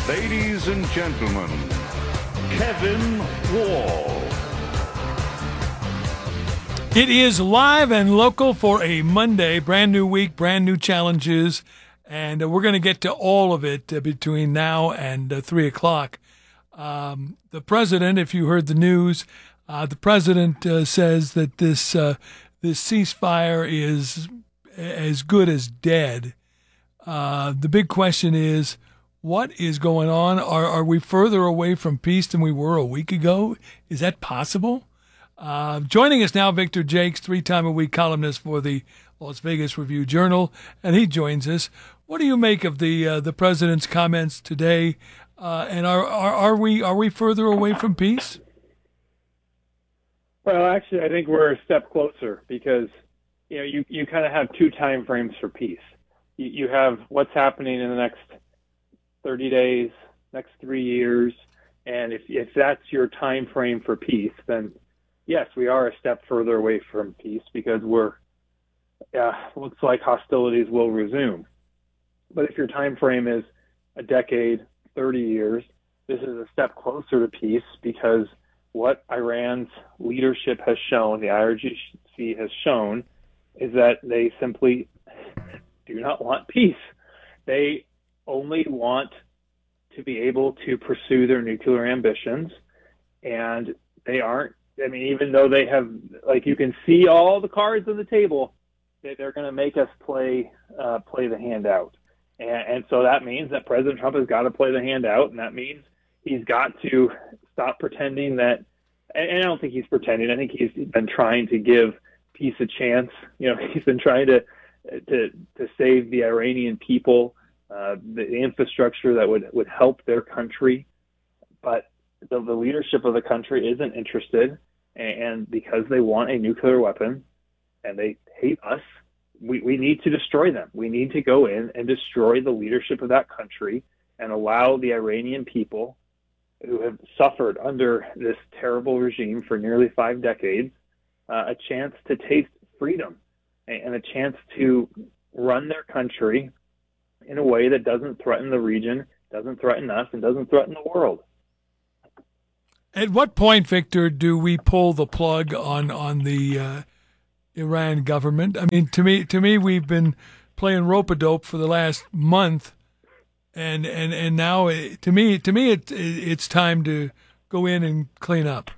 Ladies and gentlemen, Kevin Wall. It is live and local for a Monday, brand new week, brand new challenges, and we're going to get to all of it between now and 3 o'clock. The president, if you heard the news, the president says that this ceasefire is as good as dead. The big question is, what is going on? Are we further away from peace than we were a week ago? Is that possible? Joining us now, Victor Jakes, 3-time-a-week columnist for the Las Vegas Review-Journal, and he joins us. What do you make of the president's comments today? And are we further away from peace? Well, actually, I think we're a step closer because you kind of have two time frames for peace. You have what's happening in the next 30 days, next 3 years, and if that's your time frame for peace, then yes, we are a step further away from peace because looks like hostilities will resume. But if your time frame is a decade, 30 years, this is a step closer to peace because what Iran's leadership has shown, the IRGC has shown, is that they simply do not want peace. They only want to be able to pursue their nuclear ambitions, and they aren't. I mean, even though they have, you can see all the cards on the table, they're going to make us play the hand out, and so that means that President Trump has got to play the hand out, and that means he's got to stop pretending that. And I don't think he's pretending. I think he's been trying to give peace a chance. He's been trying to save the Iranian people, the infrastructure that would help their country, but the leadership of the country isn't interested, and because they want a nuclear weapon and they hate us, we need to destroy them. We need to go in and destroy the leadership of that country and allow the Iranian people who have suffered under this terrible regime for nearly 5 decades a chance to taste freedom and a chance to run their country in a way that doesn't threaten the region, doesn't threaten us, and doesn't threaten the world. At what point, Victor, do we pull the plug on the Iran government? I mean, to me, we've been playing rope-a-dope for the last month, and now to me, it's time to go in and clean up.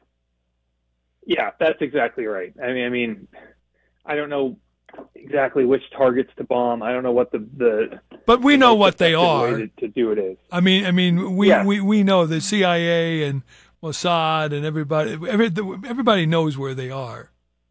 Yeah, that's exactly right. I mean, I don't know exactly which targets to bomb. I don't know what but we know what they are. Way to do it is. I mean, we know the CIA and Mossad and everybody knows where they are.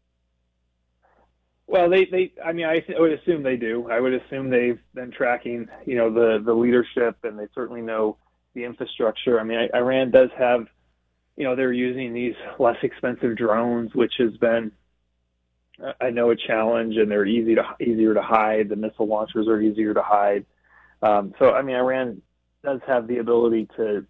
Well, I would assume they do. I would assume they've been tracking, the leadership, and they certainly know the infrastructure. I mean, Iran does have, they're using these less expensive drones, which has been, I know, a challenge, and they're easier to hide. The missile launchers are easier to hide. So, I mean, Iran does have the ability to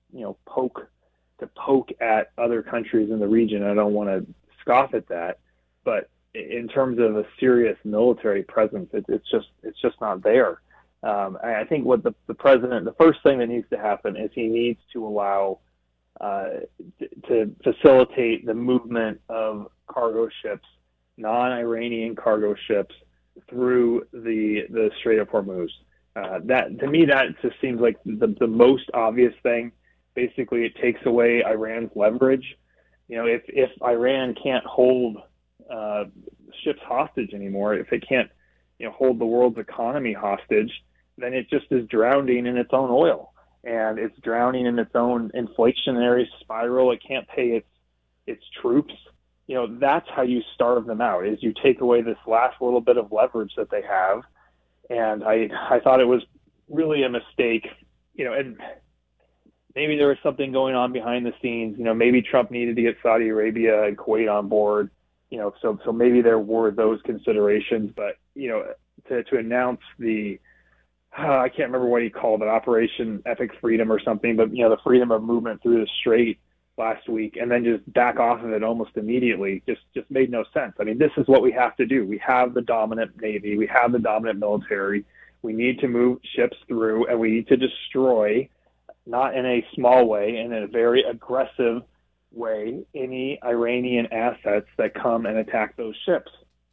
poke at other countries in the region. I don't want to scoff at that, but in terms of a serious military presence, it's just not there. I think what the president, the first thing that needs to happen is he needs to allow to facilitate the movement of cargo ships, non-Iranian cargo ships, through the Strait of Hormuz. That, to me, that just seems like the most obvious thing. Basically, it takes away Iran's leverage. If Iran can't hold ships hostage anymore, if it can't hold the world's economy hostage, then it just is drowning in its own oil, and it's drowning in its own inflationary spiral. It can't pay its troops. That's how you starve them out, is you take away this last little bit of leverage that they have. And I thought it was really a mistake, and maybe there was something going on behind the scenes. Maybe Trump needed to get Saudi Arabia and Kuwait on board, so maybe there were those considerations. But, to announce I can't remember what he called it, Operation Epic Freedom or something, but, the freedom of movement through the strait last week, and then just back off of it almost immediately just made no sense. I mean, this is what we have to do. We have the dominant Navy. We have the dominant military. We need to move ships through, and we need to destroy not in a small way, and in a very aggressive way, any Iranian assets that come and attack those ships.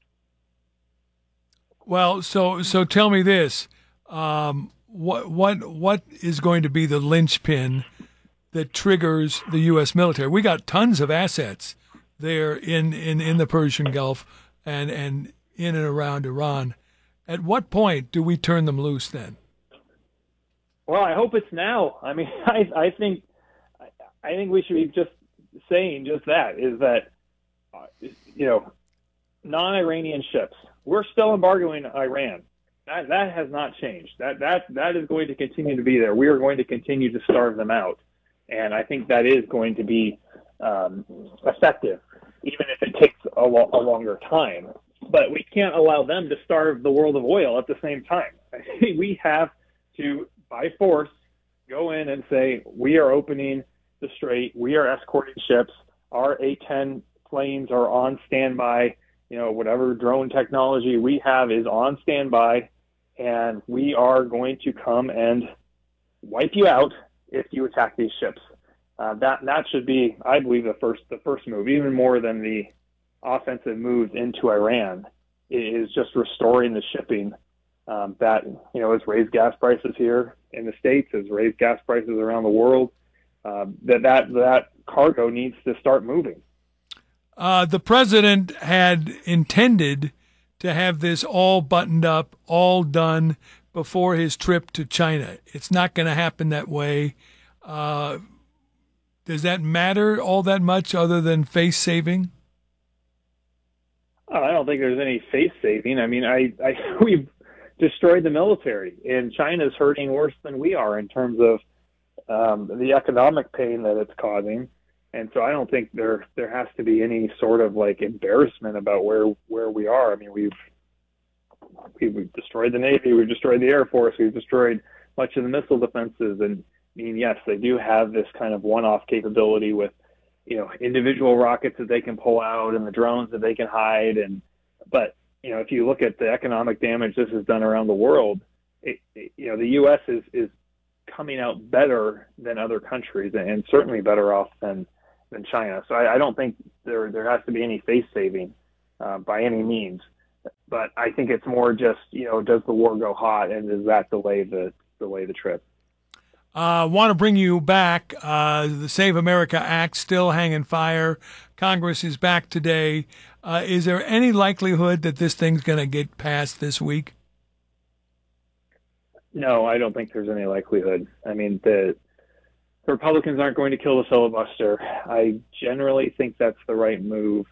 Well, so tell me this: what is going to be the linchpin that triggers the U.S. military? We got tons of assets there in the Persian Gulf and in and around Iran. At what point do we turn them loose then? Well, I hope it's now. I mean, I think we should be just saying just that, is that non-Iranian ships, we're still embargoing Iran. That has not changed. That is going to continue to be there. We are going to continue to starve them out, and I think that is going to be effective, even if it takes a longer time. But we can't allow them to starve the world of oil at the same time. I think we have to, by force, go in and say, we are opening the strait, we are escorting ships, our A-10 planes are on standby, whatever drone technology we have is on standby, and we are going to come and wipe you out if you attack these ships. That should be, I believe, the first move, even more than the offensive moves into Iran, is just restoring the shipping that has raised gas prices here in the States, has raised gas prices around the world. That cargo needs to start moving. The president had intended to have this all buttoned up, all done before his trip to China. It's not going to happen that way. Does that matter all that much other than face saving? I don't think there's any face saving. I mean, we've destroyed the military, and China's hurting worse than we are in terms of the economic pain that it's causing. And so I don't think there has to be any sort of embarrassment about where we are. I mean, we've destroyed the Navy, we've destroyed the Air Force, we've destroyed much of the missile defenses. And I mean, yes, they do have this kind of one-off capability with, individual rockets that they can pull out and the drones that they can hide. But if you look at the economic damage this has done around the world, the U.S. is coming out better than other countries, and certainly better off than China. So I don't think there has to be any face saving by any means. But I think it's more just, does the war go hot, and does that delay the trip? Want to bring you back. The Save America Act still hanging fire. Congress is back today. Is there any likelihood that this thing's going to get passed this week? No, I don't think there's any likelihood. I mean, the Republicans aren't going to kill the filibuster. I generally think that's the right move.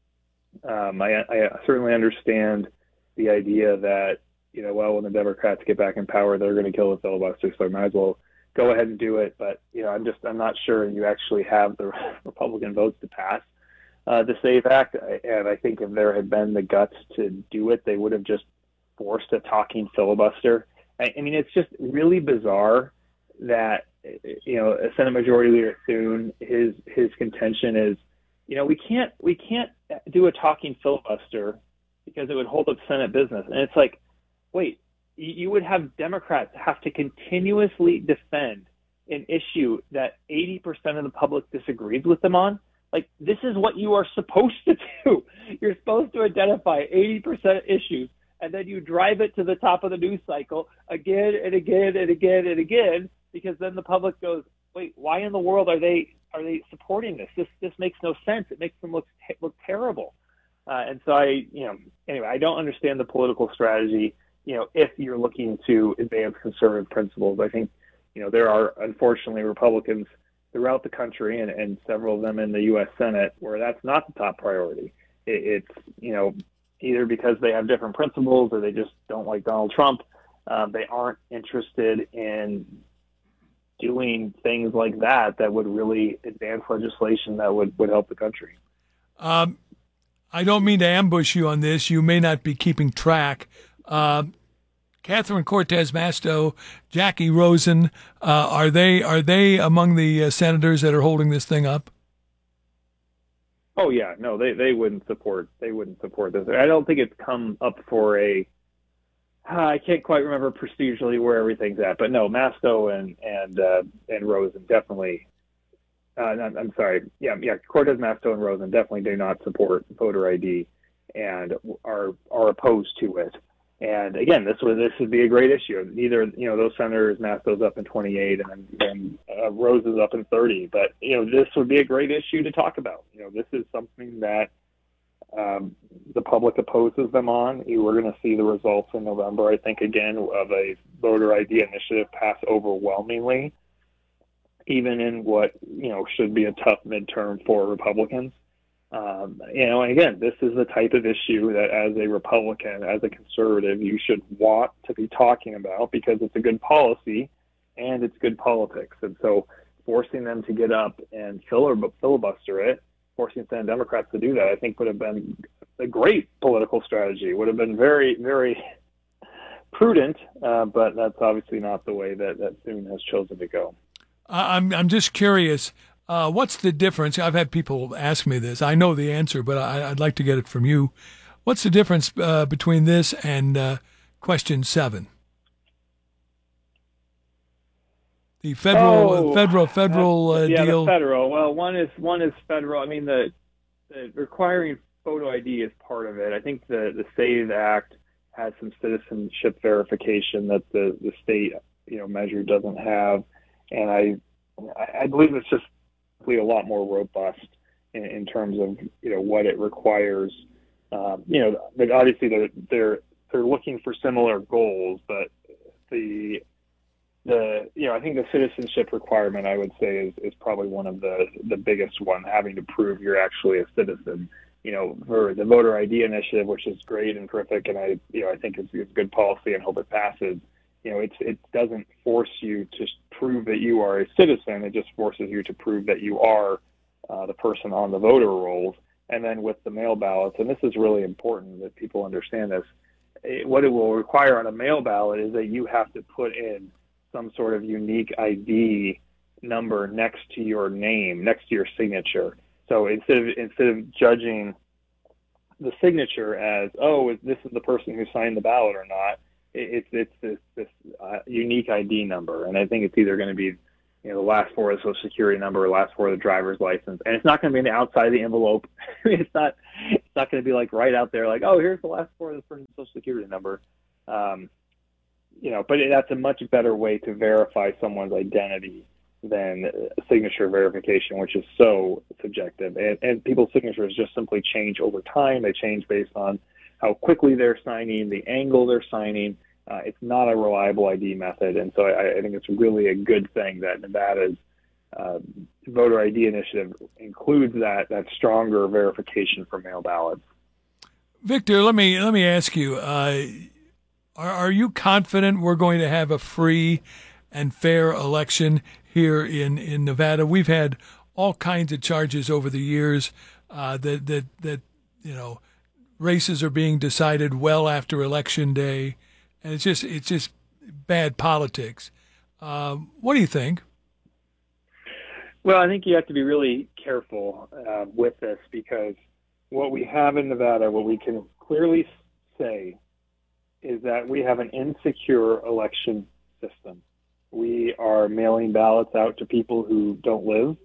I certainly understand the idea that, when the Democrats get back in power, they're going to kill the filibuster, so I might as well go ahead and do it. But, I'm not sure you actually have the Republican votes to pass the SAVE Act. And I think if there had been the guts to do it, they would have just forced a talking filibuster. I mean, it's just really bizarre that, Senate Majority Leader Thune, his contention is, we can't do a talking filibuster because it would hold up Senate business. And it's like, wait, you would have Democrats have to continuously defend an issue that 80% of the public disagrees with them on. Like, this is what you are supposed to do. You're supposed to identify 80% issues, and then you drive it to the top of the news cycle again and again and again and again, because then the public goes, wait, why in the world are they supporting this? This makes no sense. It makes them look terrible. And so anyway, I don't understand the political strategy, if you're looking to advance conservative principles. I think, there are, unfortunately, Republicans throughout the country and several of them in the U.S. Senate where that's not the top priority. It's, either because they have different principles or they just don't like Donald Trump. They aren't interested in doing things like that would really advance legislation that would help the country. I don't mean to ambush you on this. You may not be keeping track. Catherine Cortez Masto, Jackie Rosen, are they among the senators that are holding this thing up? Oh yeah, no, they wouldn't support this. I don't think it's come up for a I can't quite remember procedurally where everything's at, but no, Masto and Rosen definitely. I'm sorry. Yeah. Cortez, Masto, and Rosen definitely do not support voter ID and are opposed to it. And again, this would be a great issue. Either those senators, Masto's up in 28, and then Rosen's up in 30. But this would be a great issue to talk about. This is something that the public opposes them on. We're going to see the results in November, I think, again, of a voter ID initiative pass overwhelmingly, even in what should be a tough midterm for Republicans. And again, this is the type of issue that as a Republican, as a conservative, you should want to be talking about because it's a good policy and it's good politics. And so forcing them to get up and filibuster it, forcing Senate Democrats to do that, I think would have been a great political strategy. Would have been very, very prudent, but that's obviously not the way that Thune has chosen to go. I'm just curious. What's the difference? I've had people ask me this. I know the answer, but I'd like to get it from you. What's the difference between this and question 7? The federal deal. The federal. Well, one is federal. I mean, the requiring photo ID is part of it. I think the SAVE Act has some citizenship verification that the state measure doesn't have, and I believe it's just a lot more robust in terms of what it requires. But obviously they're looking for similar goals, but I think the citizenship requirement, I would say, is probably one of the biggest one, having to prove you're actually a citizen. For the voter ID initiative, which is great and terrific, and I think it's good policy and hope it passes. It doesn't force you to prove that you are a citizen. It just forces you to prove that you are the person on the voter rolls. And then with the mail ballots, and this is really important that people understand this, what it will require on a mail ballot is that you have to put in some sort of unique ID number next to your name, next to your signature. So instead of judging the signature as, this is the person who signed the ballot or not, it's this unique ID number, and I think it's either going to be the last four of the Social Security number or last four of the driver's license, and it's not going to be on the outside of the envelope. It's not going to be like right out there, like, here's the last four of this person's Social Security number. But that's a much better way to verify someone's identity than signature verification, which is so subjective. And people's signatures just simply change over time. They change based on how quickly they're signing, the angle they're signing. It's not a reliable ID method. And so I think it's really a good thing that Nevada's voter ID initiative includes that stronger verification for mail ballots. Victor, let me ask you, are you confident we're going to have a free and fair election here in Nevada? We've had all kinds of charges over the years that races are being decided well after Election Day, and it's just bad politics. What do you think? Well, I think you have to be really careful with this, because what we have in Nevada, what we can clearly say, is that we have an insecure election system. We are mailing ballots out to people who don't live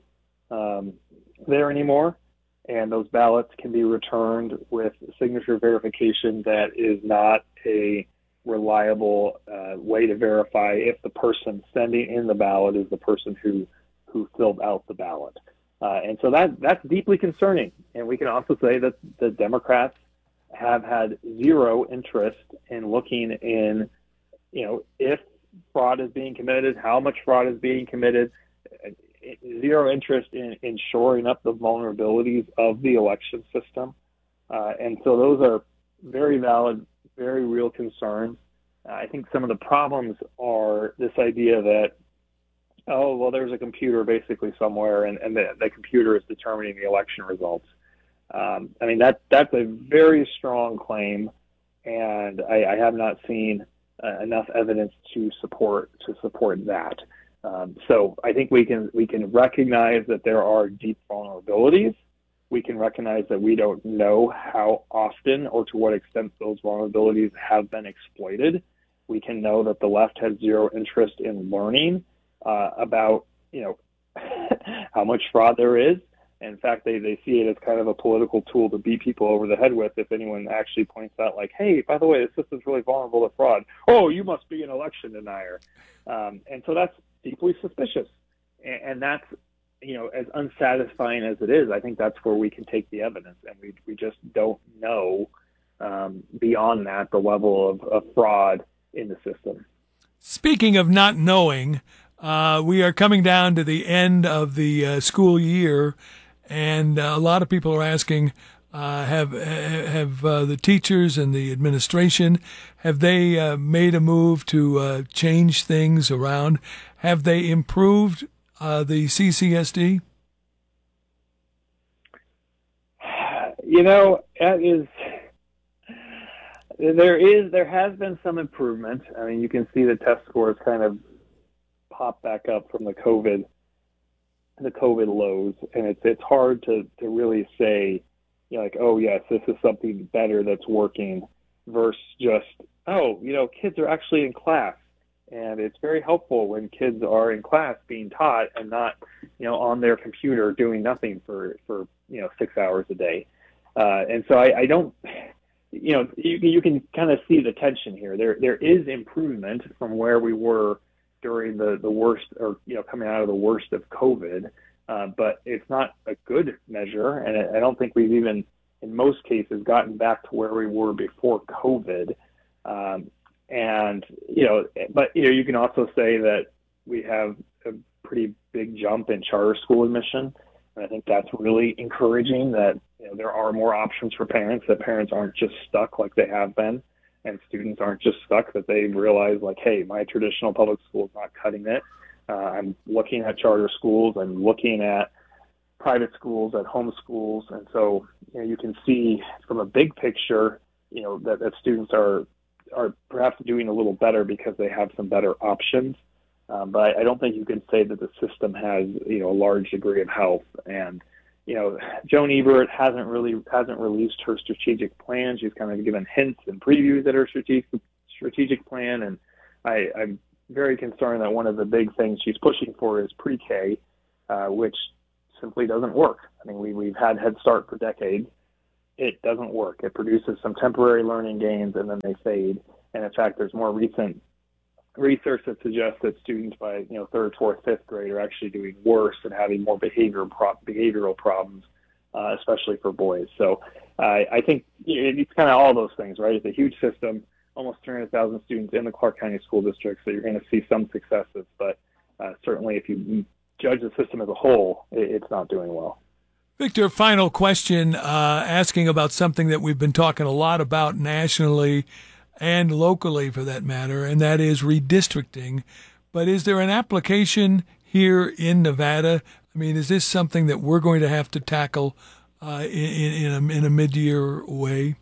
there anymore, and those ballots can be returned with signature verification that is not a reliable way to verify if the person sending in the ballot is the person who filled out the ballot. And so that's deeply concerning. And we can also say that the Democrats have had zero interest in looking in, if fraud is being committed, how much fraud is being committed, zero interest in shoring up the vulnerabilities of the election system. And so those are very valid, very real concerns. I think some of the problems are this idea that, there's a computer basically somewhere, and the computer is determining the election results. That's a very strong claim, and I have not seen enough evidence to support that. So I think we can recognize that there are deep vulnerabilities, we can recognize that we don't know how often or to what extent those vulnerabilities have been exploited. We can know that the left has zero interest in learning about, how much fraud there is. In fact, they see it as kind of a political tool to beat people over the head with if anyone actually points out, like, hey, by the way, this system's really vulnerable to fraud. Oh, you must be an election denier. And so that's deeply suspicious. And that's, as unsatisfying as it is, I think that's where we can take the evidence. And we just don't know beyond that the level of fraud in the system. Speaking of not knowing, we are coming down to the end of the school year, and a lot of people are asking, have the teachers and the administration, have they made a move to change things around? Have they improved the CCSD? There has been some improvement. I mean, you can see the test scores kind of pop back up from the COVID lows, and it's hard to really say, oh yes, this is something better that's working versus just, kids are actually in class, and it's very helpful when kids are in class being taught and not on their computer doing nothing for 6 hours a day. And so I don't, you can kind of see the tension here. There is improvement from where we were during the worst, or coming out of the worst of COVID, but it's not a good measure, and I don't think we've even, in most cases, gotten back to where we were before COVID. But you can also say that we have a pretty big jump in charter school admission, and I think that's really encouraging that there are more options for parents, that parents aren't just stuck like they have been, and students aren't just stuck, that they realize, like, hey, my traditional public school is not cutting it. I'm looking at charter schools. I'm looking at private schools, at home schools. And so you can see from a big picture, that students are perhaps doing a little better because they have some better options. But I don't think you can say that the system has, a large degree of health. And Joan Ebert hasn't released her strategic plan. She's kind of given hints and previews at her strategic plan, and I'm very concerned that one of the big things she's pushing for is pre-K, which simply doesn't work. I mean, we've had Head Start for decades. It doesn't work. It produces some temporary learning gains, and then they fade. And in fact, there's more recent research that suggests that students by third, fourth, fifth grade are actually doing worse and having more behavioral problems, especially for boys. So I think it's kind of all those things, right? It's a huge system, almost 300,000 students in the Clark County School District, so you're going to see some successes, but certainly if you judge the system as a whole, it's not doing well. Victor, final question, asking about something that we've been talking a lot about nationally and locally, for that matter, and that is redistricting. But is there an application here in Nevada? I mean, is this something that we're going to have to tackle in a mid-year way?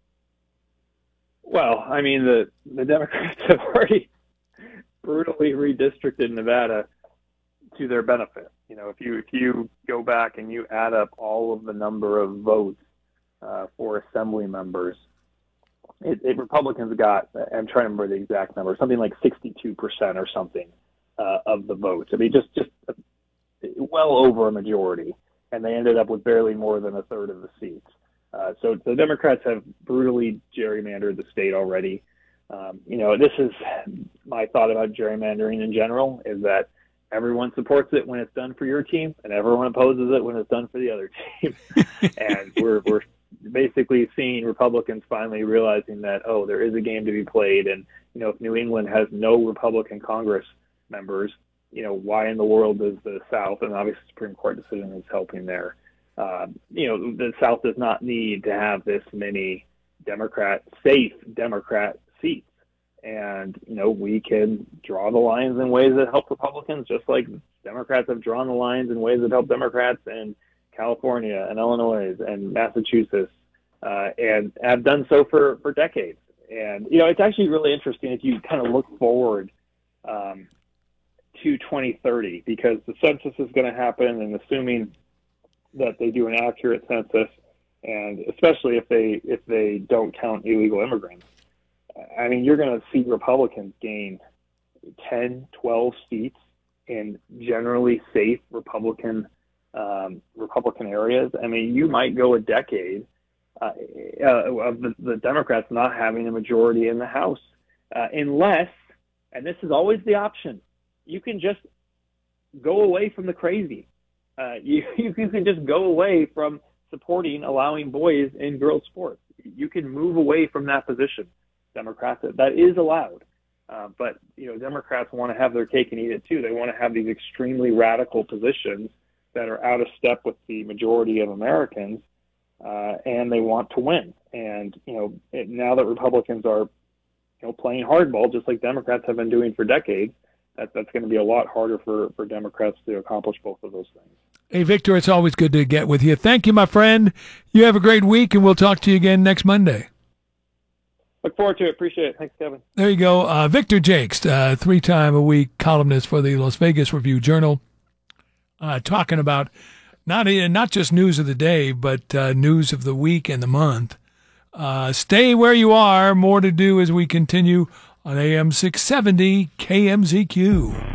Well, I mean, the Democrats have already brutally redistricted Nevada to their benefit. If you go back and you add up all of the number of votes for assembly members, Republicans got, I'm trying to remember the exact number, something like 62% or something of the votes. I mean, just well over a majority, and they ended up with barely more than a third of the seats. So the Democrats have brutally gerrymandered the state already. This is my thought about gerrymandering in general, is that everyone supports it when it's done for your team, and everyone opposes it when it's done for the other team. And we're basically seeing Republicans finally realizing that, there is a game to be played. And, if New England has no Republican Congress members, why in the world does the South, and obviously the Supreme Court decision is helping there, the South does not need to have this many safe Democrat seats. And, we can draw the lines in ways that help Republicans, just like Democrats have drawn the lines in ways that help Democrats in California and Illinois and Massachusetts, and have done so for decades. And, it's actually really interesting if you kind of look forward to 2030, because the census is going to happen, and assuming that they do an accurate census, and especially if they don't count illegal immigrants. I mean, you're going to see Republicans gain 10, 12 seats in generally safe Republican areas. I mean, you might go a decade of the Democrats not having a majority in the House, unless, and this is always the option, you can just go away from the crazy. You can just go away from supporting allowing boys in girls' sports. You can move away from that position. Democrats, that is allowed. But, Democrats want to have their cake and eat it too. They want to have these extremely radical positions that are out of step with the majority of Americans, and they want to win. And, now that Republicans are, playing hardball, just like Democrats have been doing for decades, that's going to be a lot harder for Democrats to accomplish both of those things. Hey, Victor, it's always good to get with you. Thank you, my friend. You have a great week, and we'll talk to you again next Monday. Look forward to it. Appreciate it. Thanks, Kevin. There you go. Victor Jakes, 3-time-a-week columnist for the Las Vegas Review-Journal, talking about not just news of the day, but news of the week and the month. Stay where you are. More to do as we continue on AM 670 KMZQ.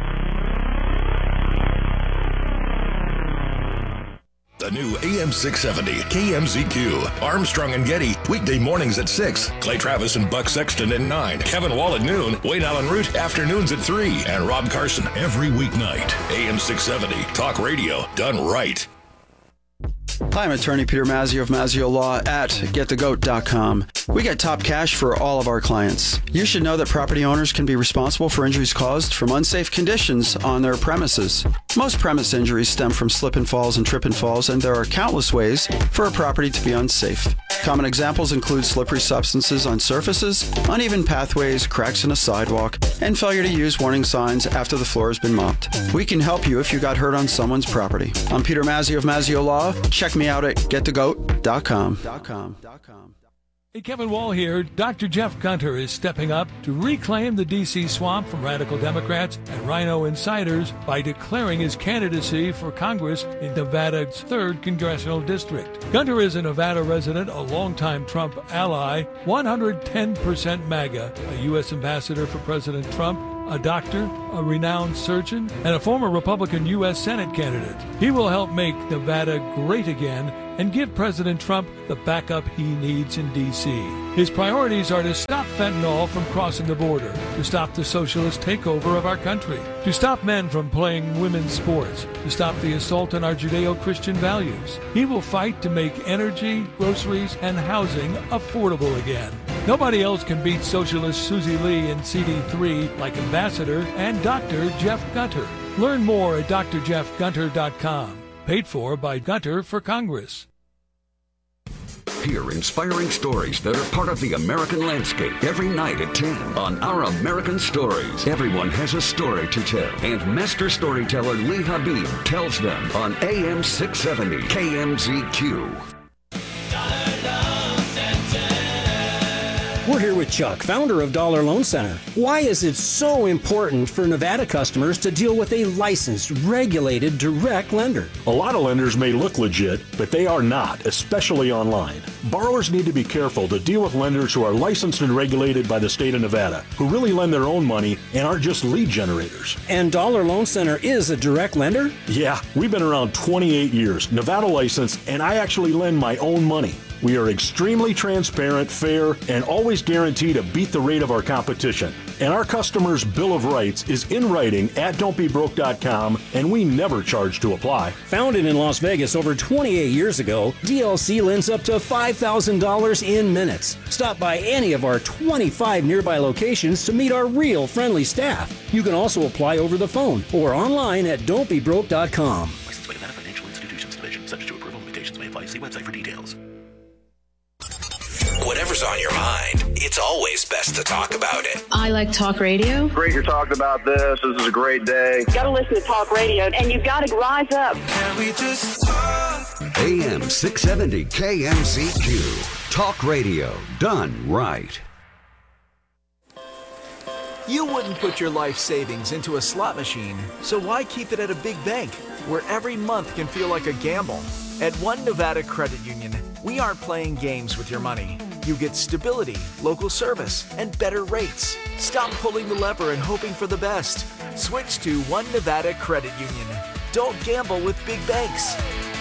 The new AM 670 KMZQ. Armstrong and Getty, weekday mornings at 6. Clay Travis and Buck Sexton at 9. Kevin Wall at noon. Wayne Allen Root, afternoons at 3. And Rob Carson every weeknight. AM 670, talk radio done right. Hi, I'm attorney Peter Mazzio of Mazzio Law at GetTheGoat.com. We get top cash for all of our clients. You should know that property owners can be responsible for injuries caused from unsafe conditions on their premises. Most premise injuries stem from slip and falls and trip and falls, and there are countless ways for a property to be unsafe. Common examples include slippery substances on surfaces, uneven pathways, cracks in a sidewalk, and failure to use warning signs after the floor has been mopped. We can help you if you got hurt on someone's property. I'm Peter Mazzio of Mazzio Law. Check me out at GetTheGoat.com. Hey, Kevin Wall here. Dr. Jeff Gunter is stepping up to reclaim the D.C. swamp from radical Democrats and Rhino insiders by declaring his candidacy for Congress in Nevada's 3rd Congressional District. Gunter is a Nevada resident, a longtime Trump ally, 110% MAGA, a U.S. ambassador for President Trump, a doctor, a renowned surgeon, and a former Republican U.S. Senate candidate. He will help make Nevada great again and give President Trump the backup he needs in D.C. His priorities are to stop fentanyl from crossing the border, to stop the socialist takeover of our country, to stop men from playing women's sports, to stop the assault on our Judeo-Christian values. He will fight to make energy, groceries, and housing affordable again. Nobody else can beat socialist Susie Lee in CD3 like Ambassador and Dr. Jeff Gunter. Learn more at drjeffgunter.com. Paid for by Gunter for Congress. Hear inspiring stories that are part of the American landscape every night at 10 on Our American Stories. Everyone has a story to tell, and master storyteller Lee Habib tells them on AM 670 KMZQ. We're here with Chuck, founder of Dollar Loan Center. Why is it so important for Nevada customers to deal with a licensed, regulated, direct lender? A lot of lenders may look legit, but they are not, especially online. Borrowers need to be careful to deal with lenders who are licensed and regulated by the state of Nevada, who really lend their own money and aren't just lead generators. And Dollar Loan Center is a direct lender? Yeah, we've been around 28 years, Nevada licensed, and I actually lend my own money. We are extremely transparent, fair, and always guarantee to beat the rate of our competition. And our customers' Bill of Rights is in writing at don'tbebroke.com, and we never charge to apply. Founded in Las Vegas over 28 years ago, DLC lends up to $5,000 in minutes. Stop by any of our 25 nearby locations to meet our real friendly staff. You can also apply over the phone or online at don'tbebroke.com. Licensed by Nevada Financial Institutions Division. Subject to approval. Limitations may apply. See website for details. Whatever's on your mind, it's always best to talk about it. I like talk radio. Great you're talking about this. This is a great day. Got to listen to talk radio, and you've got to rise up. Can we just talk? AM 670 KMZQ. Talk radio done right. You wouldn't put your life savings into a slot machine, so why keep it at a big bank where every month can feel like a gamble? At One Nevada Credit Union, we aren't playing games with your money. You get stability, local service, and better rates. Stop pulling the lever and hoping for the best. Switch to One Nevada Credit Union. Don't gamble with big banks.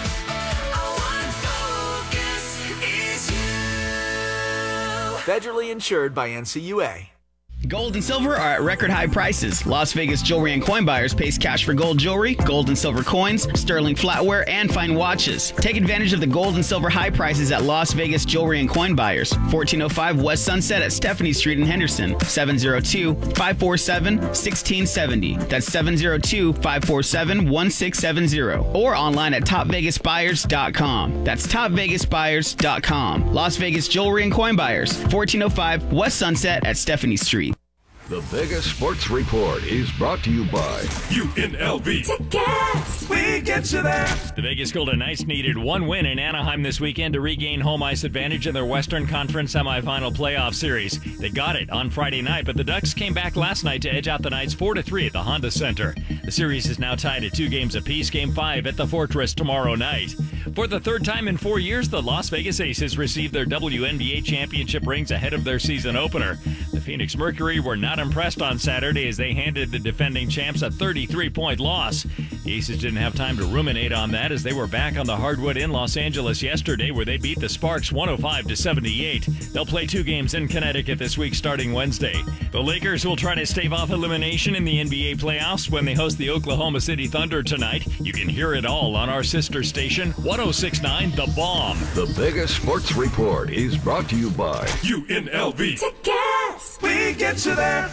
Federally insured by NCUA. Gold and silver are at record high prices. Las Vegas Jewelry and Coin Buyers pays cash for gold jewelry, gold and silver coins, sterling flatware, and fine watches. Take advantage of the gold and silver high prices at Las Vegas Jewelry and Coin Buyers. 1405 West Sunset at Stephanie Street in Henderson. 702-547-1670. That's 702-547-1670. Or online at topvegasbuyers.com. That's topvegasbuyers.com. Las Vegas Jewelry and Coin Buyers. 1405 West Sunset at Stephanie Street. The Vegas Sports Report is brought to you by UNLV. Tickets! We get you there. The Vegas Golden Knights needed one win in Anaheim this weekend to regain home ice advantage in their Western Conference semifinal playoff series. They got it on Friday night, but the Ducks came back last night to edge out the Knights 4-3 at the Honda Center. The series is now tied at 2 games apiece, Game 5 at the Fortress tomorrow night. For the third time in 4 years, the Las Vegas Aces received their WNBA championship rings ahead of their season opener. The Phoenix Mercury were not impressed on Saturday as they handed the defending champs a 33-point loss. The Aces didn't have time to ruminate on that as they were back on the hardwood in Los Angeles yesterday where they beat the Sparks 105-78. They'll play 2 games in Connecticut this week starting Wednesday. The Lakers will try to stave off elimination in the NBA playoffs when they host the Oklahoma City Thunder tonight. You can hear it all on our sister station, 106.9 The Bomb. The Vegas Sports Report is brought to you by UNLV. Tickets! We get you there.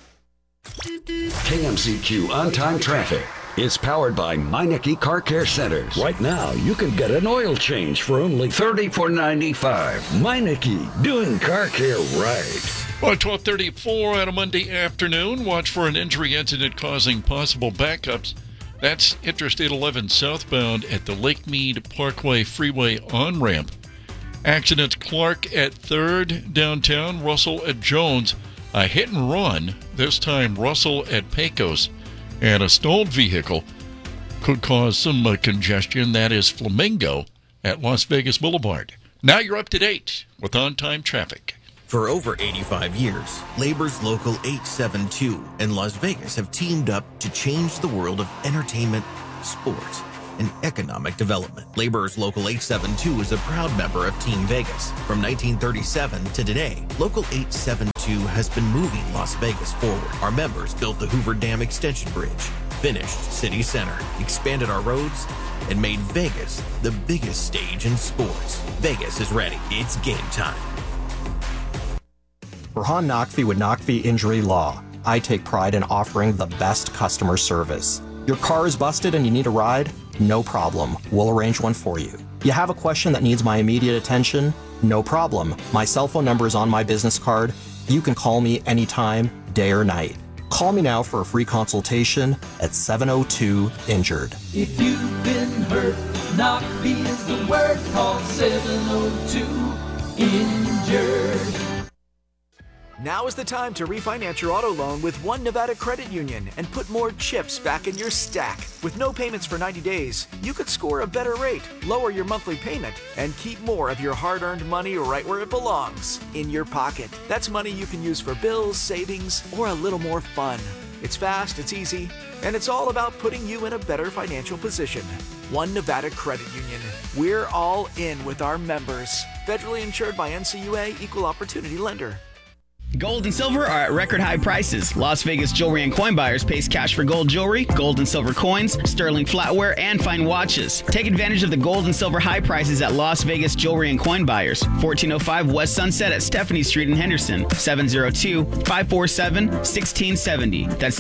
KMZQ On-Time Traffic is powered by Meineke Car Care Centers. Right now, you can get an oil change for only $34.95. Meineke, doing car care right. Well, 12:34 on a Monday afternoon. Watch for an injury incident causing possible backups. That's Interstate 11 southbound at the Lake Mead Parkway Freeway on-ramp. Accident Clark at 3rd downtown, Russell at Jones. A hit and run, this time Russell at Pecos. And a stalled vehicle could cause some congestion. That is Flamingo at Las Vegas Boulevard. Now you're up to date with on-time traffic. For over 85 years, Labor's Local 872 and Las Vegas have teamed up to change the world of entertainment, sports, and economic development. Labor's Local 872 is a proud member of Team Vegas. From 1937 to today, Local 872 has been moving Las Vegas forward. Our members built the Hoover Dam Extension Bridge, finished City Center, expanded our roads, and made Vegas the biggest stage in sports. Vegas is ready. It's game time. Burhan Naqvi with Naqvi Injury Law. I take pride in offering the best customer service. Your car is busted and you need a ride? No problem. We'll arrange one for you. You have a question that needs my immediate attention? No problem. My cell phone number is on my business card. You can call me anytime, day or night. Call me now for a free consultation at 702-INJURED. If you've been hurt, Naqvi is the word. Call 702-INJURED. Now is the time to refinance your auto loan with One Nevada Credit Union and put more chips back in your stack. With no payments for 90 days, you could score a better rate, lower your monthly payment, and keep more of your hard-earned money right where it belongs, in your pocket. That's money you can use for bills, savings, or a little more fun. It's fast, it's easy, and it's all about putting you in a better financial position. One Nevada Credit Union. We're all in with our members. Federally insured by NCUA, Equal Opportunity Lender. Gold and silver are at record high prices. Las Vegas Jewelry and Coin Buyers pays cash for gold jewelry, gold and silver coins, sterling flatware, and fine watches. Take advantage of the gold and silver high prices at Las Vegas Jewelry and Coin Buyers. 1405 West Sunset at Stephanie Street in Henderson. 702-547-1670. That's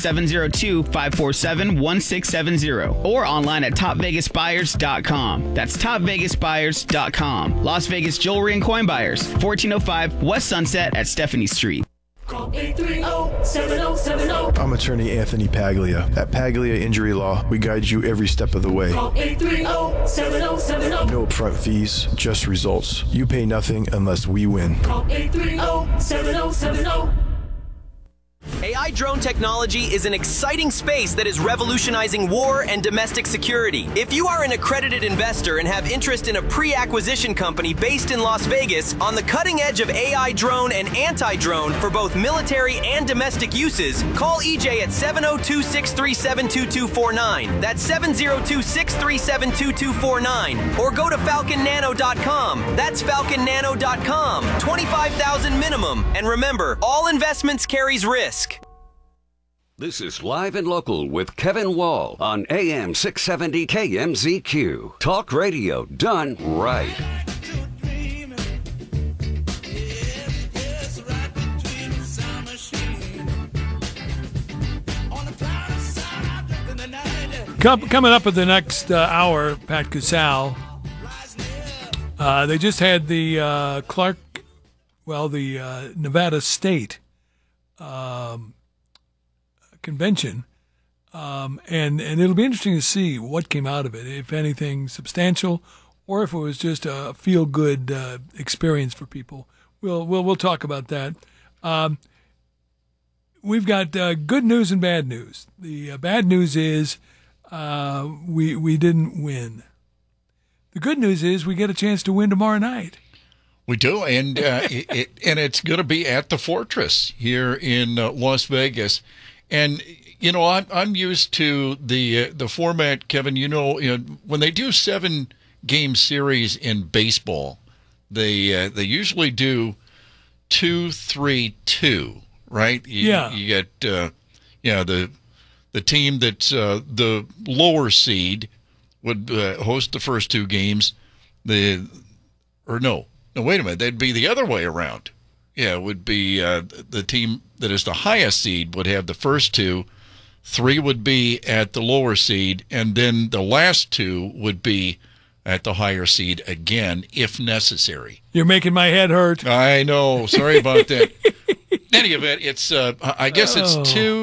702-547-1670. Or online at topvegasbuyers.com. That's topvegasbuyers.com. Las Vegas Jewelry and Coin Buyers. 1405 West Sunset at Stephanie Street. Call 830-7070. I'm attorney Anthony Paglia. At Paglia Injury Law, we guide you every step of the way. Call 830-7070. No upfront fees, just results. You pay nothing unless we win. Call 830-7070. AI drone technology is an exciting space that is revolutionizing war and domestic security. If you are an accredited investor and have interest in a pre-acquisition company based in Las Vegas on the cutting edge of AI drone and anti-drone for both military and domestic uses, call EJ at 702-637-2249. That's 702-637-2249. Or go to falconnano.com. That's falconnano.com. $25,000 minimum. And remember, all investments carries risk. This is Live and Local with Kevin Wall on AM 670 KMZQ. Talk radio done right. Coming up at the next hour, Pat Casale. They just had the Nevada State convention, and it'll be interesting to see what came out of it, if anything substantial, or if it was just a feel-good experience for people. We'll talk about that. We've got good news and bad news. The bad news is we didn't win. The good news is we get a chance to win tomorrow night. We do, and it's going to be at the Fortress here in Las Vegas. And you know, I'm used to the format, Kevin. You know, when they do 7-game series in baseball, they usually do 2-3-2, right? You get the team that's the lower seed would host the first 2 games. No, wait a minute. They'd be the other way around. Yeah, it would be the team that is the highest seed would have the first 2. 3 would be at the lower seed, and then the last 2 would be at the higher seed again, if necessary. You're making my head hurt. I know. Sorry about that. In any event, it's I guess it's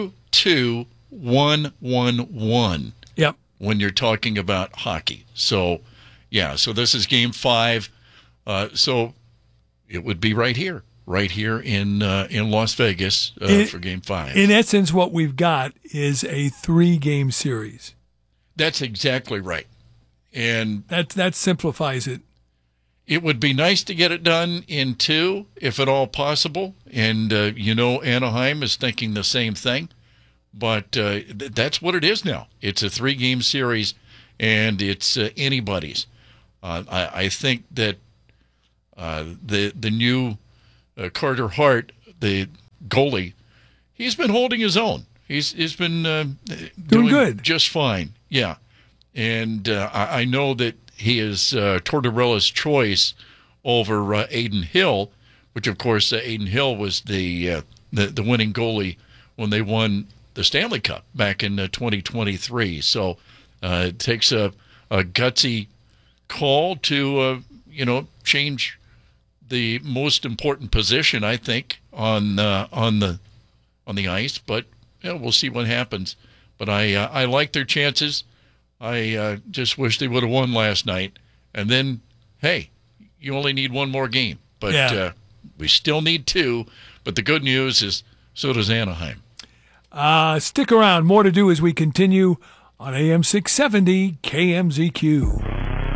2-2-1-1-1. Yep. When you're talking about hockey. So, yeah. So this is Game 5. So it would be right here in Las Vegas for Game 5. In essence, what we've got is a 3-game series. That's exactly right, and that simplifies it. It would be nice to get it done in 2, if at all possible. And Anaheim is thinking the same thing. But that's what it is now. It's a 3-game series, and it's anybody's. I think that the new Carter Hart, the goalie, he's been holding his own. He's been doing good, just fine. Yeah, and I know that he is Tortorella's choice over Adin Hill, which of course Adin Hill was the winning goalie when they won the Stanley Cup back in 2023. So it takes a gutsy call to change the most important position, I think, on the ice. But we'll see what happens. But I like their chances. I just wish they would have won last night. And then, hey, you only need 1 more game. But we still need 2. But the good news is so does Anaheim. Stick around. More to do as we continue on AM 670 KMZQ.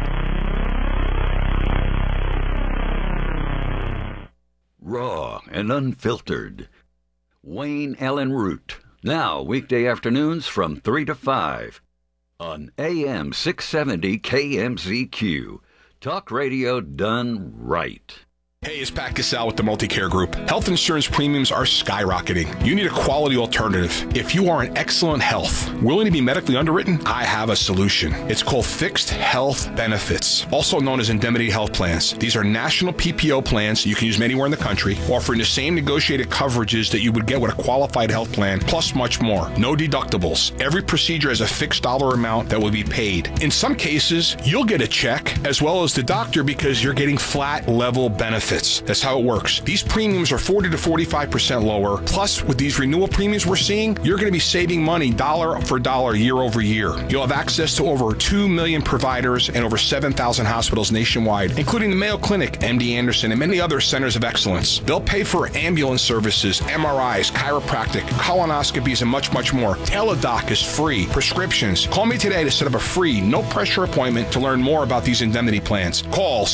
Raw and unfiltered. Wayne Allen Root. Now, weekday afternoons from 3 to 5 on AM 670 KMZQ. Talk radio done right. Hey, it's Pat Casale with the Multicare Group. Health insurance premiums are skyrocketing. You need a quality alternative. If you are in excellent health, willing to be medically underwritten, I have a solution. It's called Fixed Health Benefits, also known as indemnity health plans. These are national PPO plans you can use anywhere in the country, offering the same negotiated coverages that you would get with a qualified health plan, plus much more. No deductibles. Every procedure has a fixed dollar amount that will be paid. In some cases, you'll get a check as well as the doctor because you're getting flat level benefits. benefits. That's how it works. These premiums are 40 to 45% lower. Plus, with these renewal premiums we're seeing, you're going to be saving money dollar for dollar year over year. You'll have access to over 2 million providers and over 7,000 hospitals nationwide, including the Mayo Clinic, MD Anderson, and many other centers of excellence. They'll pay for ambulance services, MRIs, chiropractic, colonoscopies, and much, much more. Teladoc is free. Prescriptions. Call me today to set up a free, no-pressure appointment to learn more about these indemnity plans. Call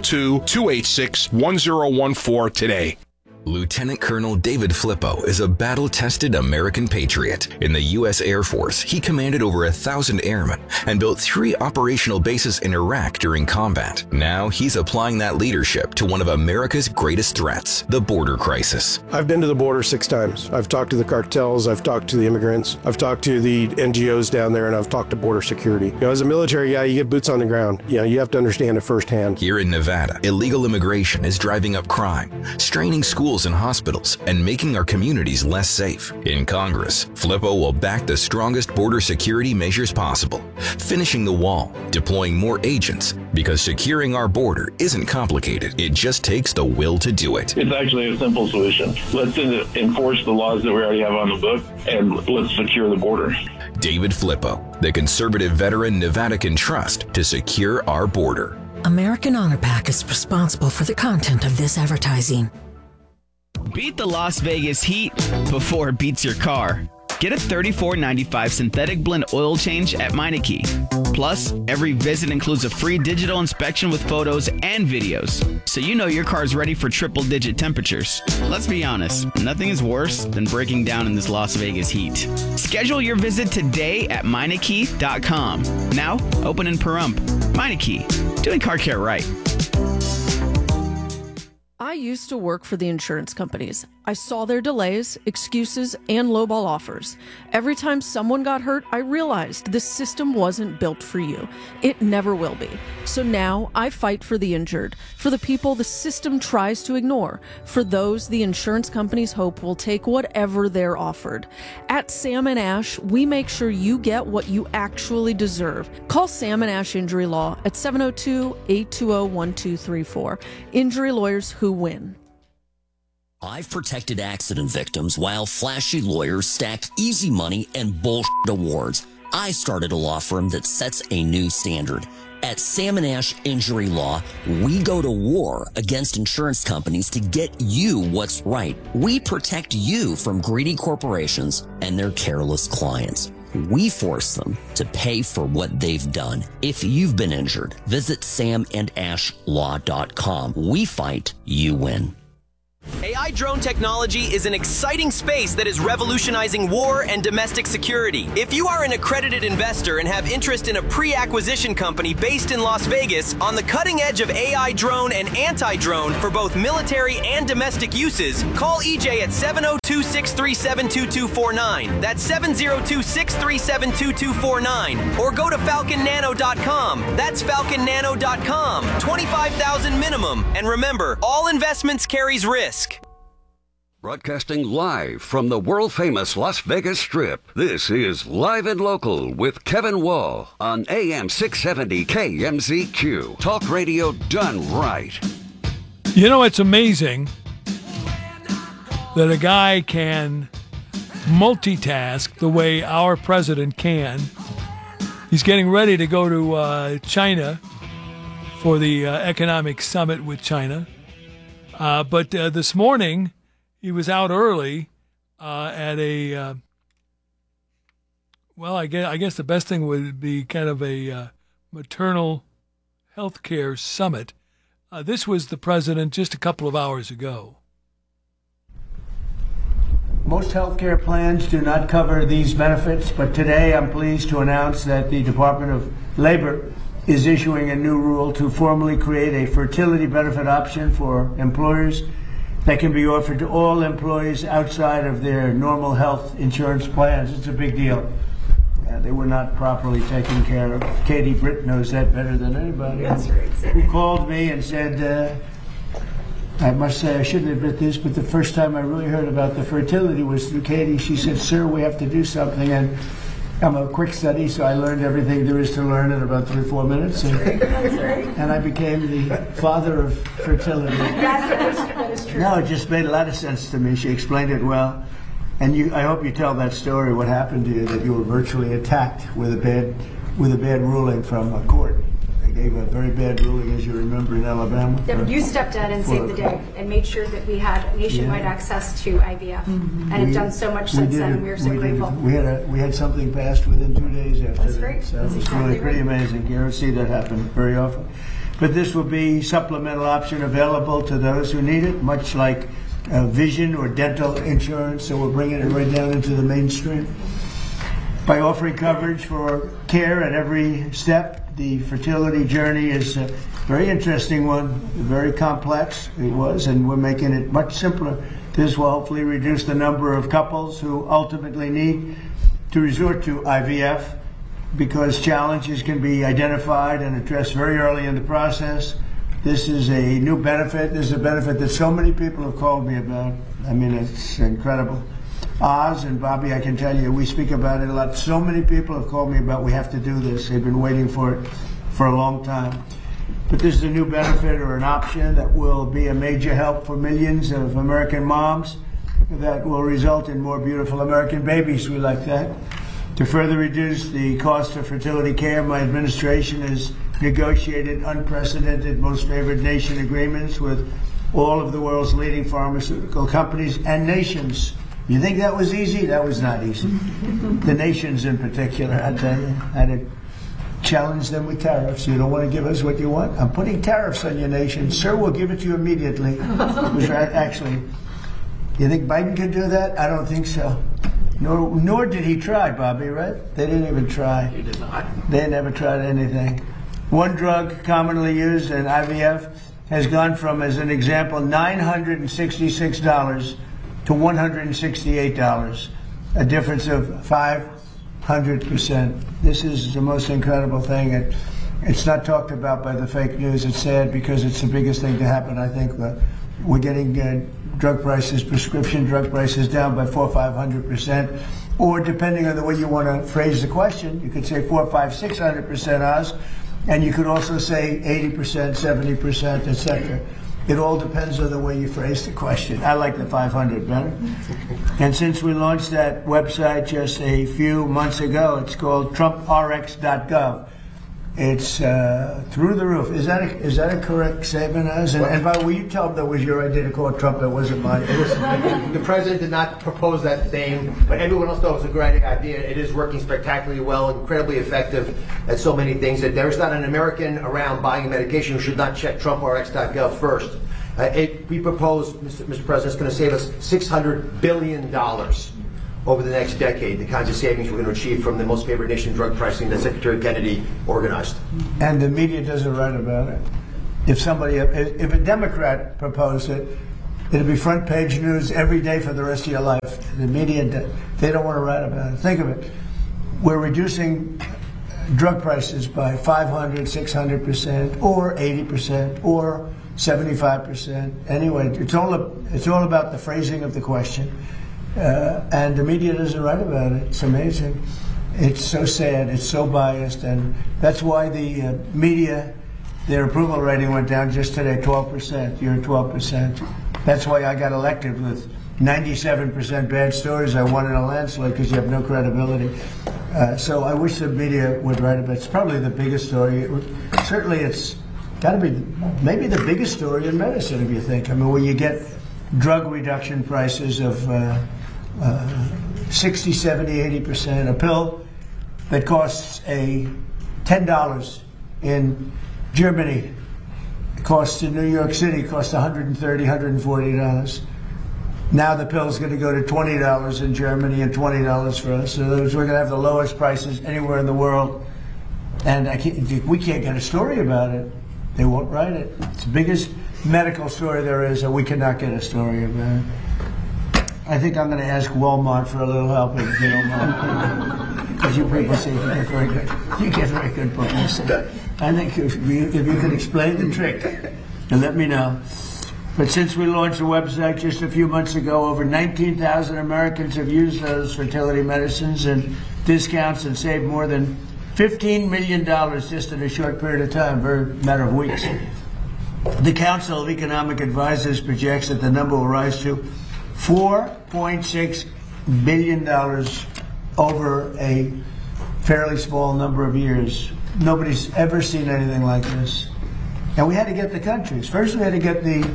702-286-1014 today. Lieutenant Colonel David Flippo is a battle-tested American patriot. In the U.S. Air Force, he commanded over 1,000 airmen and built 3 operational bases in Iraq during combat. Now he's applying that leadership to one of America's greatest threats, the border crisis. I've been to the border 6 times. I've talked to the cartels, I've talked to the immigrants, I've talked to the NGOs down there, and I've talked to border security. You know, as a military guy, you get boots on the ground. You know, you have to understand it firsthand. Here in Nevada, illegal immigration is driving up crime, straining schools and hospitals, and making our communities less safe. In Congress, Flippo will back the strongest border security measures possible, finishing the wall, deploying more agents, because securing our border isn't complicated. It just takes the will to do it. It's actually a simple solution. Let's enforce the laws that we already have on the book, and let's secure the border. David Flippo, the conservative veteran Nevada can trust to secure our border. American Honor Pack is responsible for the content of this advertising. Beat the Las Vegas heat before it beats your car. Get a $34.95 synthetic blend oil change at Meineke. Plus, every visit includes a free digital inspection with photos and videos, so you know your car's ready for triple-digit temperatures. Let's be honest, nothing is worse than breaking down in this Las Vegas heat. Schedule your visit today at Meineke.com. Now, open in Pahrump. Meineke, doing car care right. I used to work for the insurance companies. I saw their delays, excuses, and lowball offers. Every time someone got hurt, I realized this system wasn't built for you. It never will be. So now I fight for the injured, for the people the system tries to ignore, for those the insurance companies hope will take whatever they're offered. At Sam & Ash, we make sure you get what you actually deserve. Call Sam & Ash Injury Law at 702-820-1234. Injury lawyers who win. I've protected accident victims while flashy lawyers stack easy money and bullshit awards. I started a law firm that sets a new standard. At Sam & Ash Injury Law, we go to war against insurance companies to get you what's right. We protect you from greedy corporations and their careless clients. We force them to pay for what they've done. If you've been injured, visit samandashlaw.com. We fight, you win. AI drone technology is an exciting space that is revolutionizing war and domestic security. If you are an accredited investor and have interest in a pre-acquisition company based in Las Vegas on the cutting edge of AI drone and anti-drone for both military and domestic uses, call EJ at 702-637-2249. That's 702-637-2249. Or go to falconnano.com. That's falconnano.com. $25,000 minimum. And remember, all investments carries risk. Broadcasting live from the world-famous Las Vegas Strip, this is Live and Local with Kevin Wall on AM 670 KMZQ. Talk radio done right. You know, it's amazing that a guy can multitask the way our president can. He's getting ready to go to China for the economic summit with China. But this morning, he was out early at a, well, I guess the best thing would be kind of a maternal health care summit. This was the president just a couple of hours ago. Most health care plans do not cover these benefits, but today I'm pleased to announce that the Department of Labor is issuing a new rule to formally create a fertility benefit option for employers that can be offered to all employees outside of their normal health insurance plans. It's a big deal. They were not properly taken care of. Katie Britt knows that better than anybody. That's right, sir. Who called me and said, I must say I shouldn't admit this, but the first time I really heard about the fertility was through Katie. She said, "Sir, we have to do something." And I'm a quick study, so I learned everything there is to learn in about 3 or 4 minutes. And I became the father of fertility. That is true. No, it just made a lot of sense to me. She explained it well. And I hope you tell that story, what happened to you, that you were virtually attacked with a bad ruling from a court. They gave a very bad ruling, as you remember, in Alabama. Yeah, you stepped in and saved the day and made sure that we had nationwide access to IVF. And have done so much since then, and we are so grateful. We had something passed within 2 days after That's that. great. So That's it's exactly really pretty right. amazing. You don't see that happen very often. But this will be supplemental option available to those who need it, much like vision or dental insurance. So we're bringing it right down into the mainstream. By offering coverage for care at every step, the fertility journey is a very interesting one, very complex it was, and we're making it much simpler. This will hopefully reduce the number of couples who ultimately need to resort to IVF because challenges can be identified and addressed very early in the process. This is a new benefit. This is a benefit that so many people have called me about. I mean, it's incredible. Oz and Bobby, I can tell you, we speak about it a lot. So many people have called me about we have to do this. They've been waiting for it for a long time. But this is a new benefit or an option that will be a major help for millions of American moms that will result in more beautiful American babies. We like that. To further reduce the cost of fertility care, my administration has negotiated unprecedented most favored nation agreements with all of the world's leading pharmaceutical companies and nations. You think that was easy? That was not easy. The nations in particular, I tell you, had to challenge them with tariffs. You don't want to give us what you want? I'm putting tariffs on your nation. Sir, we'll give it to you immediately. Which actually, you think Biden could do that? I don't think so. Nor did he try, Bobby, right? They didn't even try. He did not. They never tried anything. One drug commonly used in IVF has gone from, as an example, $966 to $168, a difference of 500%. This is the most incredible thing. It's not talked about by the fake news. It's sad because it's the biggest thing to happen. I think we're getting drug prices, prescription drug prices down by 400 or 500%, or depending on the way you want to phrase the question, you could say 400, 500, 600% Oz, and you could also say 80%, 70%, etc. It all depends on the way you phrase the question. I like the 500 better. And since we launched that website just a few months ago, it's called TrumpRx.gov. It's through the roof. Is that a correct statement, Oz? And by the way, you tell them that was your idea to call it Trump. That wasn't mine. The president did not propose that name, but everyone else thought it was a great idea. It is working spectacularly well, incredibly effective at so many things. That there's not an American around buying a medication who should not check TrumpRx.gov first. We propose, Mr. President, it's going to save us $600 billion over the next decade, the kinds of savings we're going to achieve from the most favored nation drug pricing that Secretary Kennedy organized. And the media doesn't write about it. If a Democrat proposed it, it'd be front page news every day for the rest of your life. The media, they don't want to write about it. Think of it. We're reducing drug prices by 500, 600%, or 80%, or 75%. Anyway, it's all about the phrasing of the question. And the media doesn't write about it. It's amazing. It's so sad. It's so biased. And that's why the media, their approval rating went down just today, 12%. You're at 12%. That's why I got elected with 97% bad stories. I won in a landslide because you have no credibility. So I wish the media would write about it. It's probably the biggest story. Certainly it's got to be maybe the biggest story in medicine, if you think. I mean, when you get drug reduction prices of 60, 70, 80%. A pill that costs $10 in Germany, costs in New York City, costs $130, $140. Now the pill's going to go to $20 in Germany and $20 for us. So we're going to have the lowest prices anywhere in the world. And we can't get a story about it. They won't write it. It's the biggest medical story there is, and we cannot get a story about it. I think I'm going to ask Walmart for a little help if they don't mind. Because you people say you get very good publicity. I think if you could explain the trick and let me know. But since we launched the website just a few months ago, over 19,000 Americans have used those fertility medicines, and discounts and saved more than $15 million just in a short period of time, very matter of weeks. The Council of Economic Advisors projects that the number will rise to $4.6 billion over a fairly small number of years. Nobody's ever seen anything like this. And we had to get the countries. First, we had to get the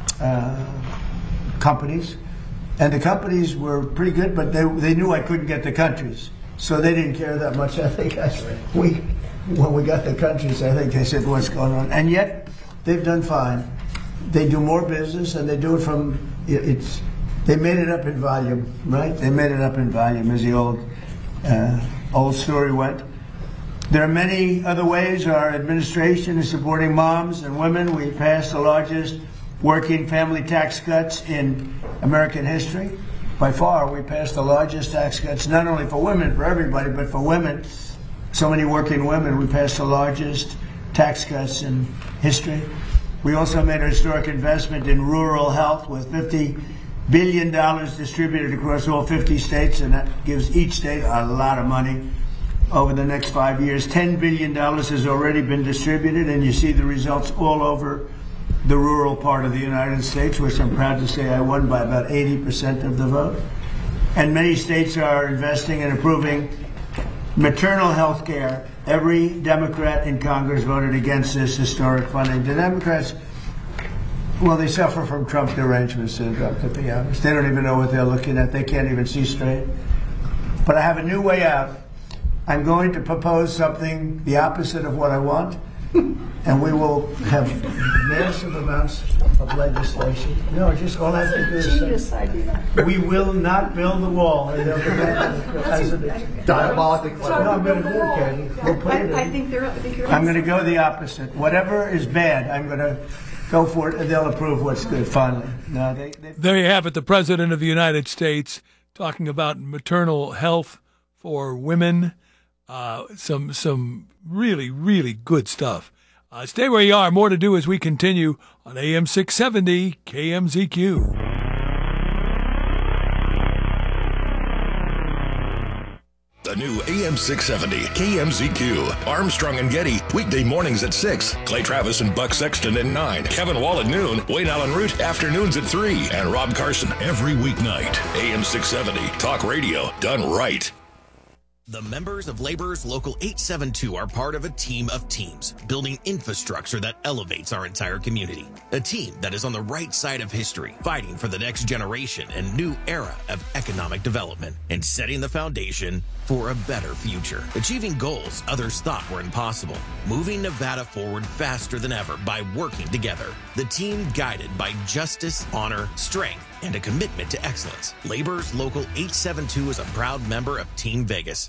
companies. And the companies were pretty good, but they knew I couldn't get the countries. So they didn't care that much. I think when we got the countries, I think they said, what's going on? And yet, they've done fine. They do more business, and they do it from, they made it up in volume, right? They made it up in volume, as the old story went. There are many other ways our administration is supporting moms and women. We passed the largest working family tax cuts in American history. By far, we passed the largest tax cuts, not only for women, for everybody, but for women. So many working women, we passed the largest tax cuts in history. We also made a historic investment in rural health with $50 billion distributed across all 50 states, and that gives each state a lot of money. Over the next 5 years, $10 billion has already been distributed, and you see the results all over the rural part of the United States, which I'm proud to say I won by about 80% of the vote. And many states are investing in improving maternal health care. Every Democrat in Congress voted against this historic funding. The Democrats, well, they suffer from Trump derangement syndrome, to be honest. They don't even know what they're looking at. They can't even see straight. But I have a new way out. I'm going to propose something the opposite of what I want, and we will have massive amounts of legislation. No, just all I have to do is say, we will not build the wall. And they'll come back diabolical. No, I'm going to do it, Katie. We'll put it in. I think you're I'm going to go the opposite. Whatever is bad, I'm going to go for it, and they'll approve what's good, finally. No, There you have it, the President of the United States talking about maternal health for women. Some really, really good stuff. Stay where you are. More to do as we continue on AM 670 KMZQ. The new AM 670 KMZQ. Armstrong and Getty, weekday mornings at 6. Clay Travis and Buck Sexton at 9. Kevin Wall at noon. Wayne Allen Root, afternoons at 3. And Rob Carson every weeknight. AM 670, talk radio done right. The members of Laborers Local 872 are part of a team of teams, building infrastructure that elevates our entire community. A team that is on the right side of history, fighting for the next generation and new era of economic development, and setting the foundation for a better future. Achieving goals others thought were impossible. Moving Nevada forward faster than ever by working together. The team guided by justice, honor, strength, and a commitment to excellence. Laborers Local 872 is a proud member of Team Vegas.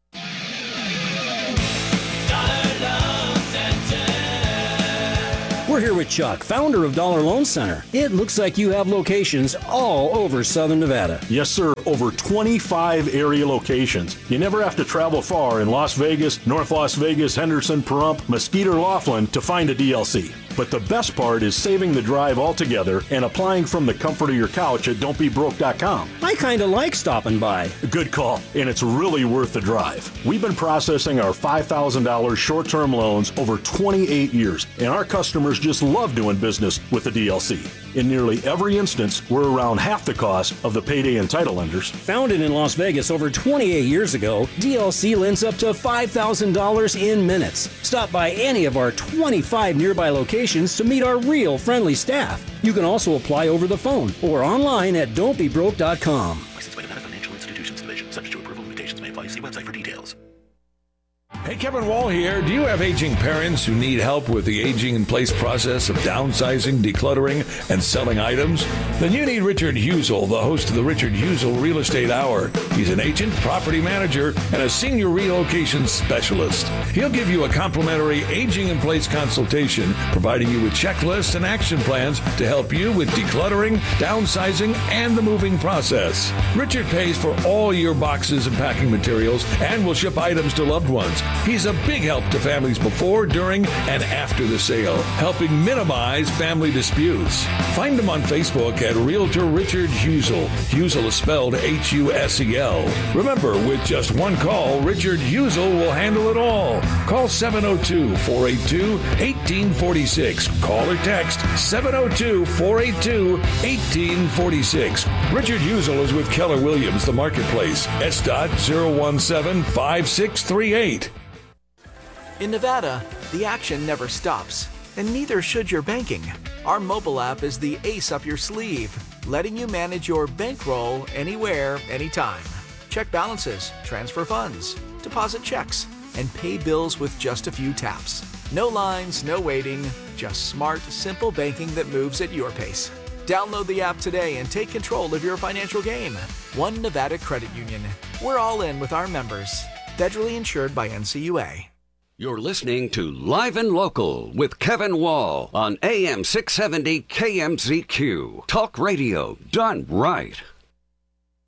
We're here with Chuck, founder of Dollar Loan Center. It looks like you have locations all over Southern Nevada. Yes, sir. Over 25 area locations. You never have to travel far in Las Vegas, North Las Vegas, Henderson, Pahrump, Mesquite, or Laughlin to find a DLC. But the best part is saving the drive altogether and applying from the comfort of your couch at don'tbebroke.com. I kind of like stopping by. Good call, and it's really worth the drive. We've been processing our $5,000 short-term loans over 28 years, and our customers just love doing business with the DLC. In nearly every instance, we're around half the cost of the payday and title lenders. Founded in Las Vegas over 28 years ago, DLC lends up to $5,000 in minutes. Stop by any of our 25 nearby locations to meet our real friendly staff. You can also apply over the phone or online at don'tbebroke.com. Licensed by Nevada Financial Institutions Division. Subject to approval, limitations may apply. See website for details. Hey, Kevin Wall here. Do you have aging parents who need help with the aging in place process of downsizing, decluttering, and selling items? Then you need Richard Husel, the host of the Richard Husel Real Estate Hour. He's an agent, property manager, and a senior relocation specialist. He'll give you a complimentary aging in place consultation, providing you with checklists and action plans to help you with decluttering, downsizing, and the moving process. Richard pays for all your boxes and packing materials and will ship items to loved ones. He's is a big help to families before, during, and after the sale, helping minimize family disputes. Find him on Facebook at Realtor Richard Husel. Husel is spelled Husel. Remember, with just one call, Richard Husel will handle it all. Call 702-482-1846. Call or text 702-482-1846. Richard Husel is with Keller Williams, the Marketplace. S.017-5638. In Nevada, the action never stops, and neither should your banking. Our mobile app is the ace up your sleeve, letting you manage your bankroll anywhere, anytime. Check balances, transfer funds, deposit checks, and pay bills with just a few taps. No lines, no waiting, just smart, simple banking that moves at your pace. Download the app today and take control of your financial game. One Nevada Credit Union. We're all in with our members. Federally insured by NCUA. You're listening to Live and Local with Kevin Wall on AM 670 KMZQ. Talk radio done right.